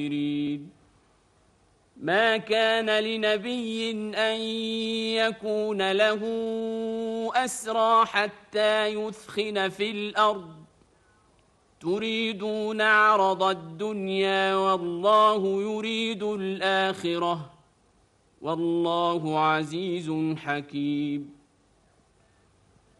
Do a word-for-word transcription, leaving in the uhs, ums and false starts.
ما كان لنبي أن يكون له أسرى حتى يثخن في الأرض تريدون عرض الدنيا والله يريد الآخرة والله عزيز حكيم